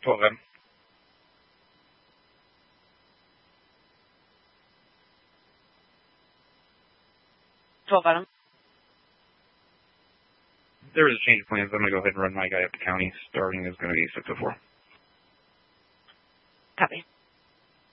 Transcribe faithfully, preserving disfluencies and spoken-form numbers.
twelve M. twelve Adam. There is a change of plans. I'm going to go ahead and run my guy up to county. Starting is going to be six oh four. Copy.